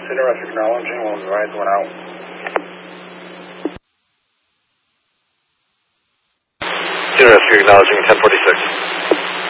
Interested acknowledging, we'll advise one out. Interested acknowledging 1046.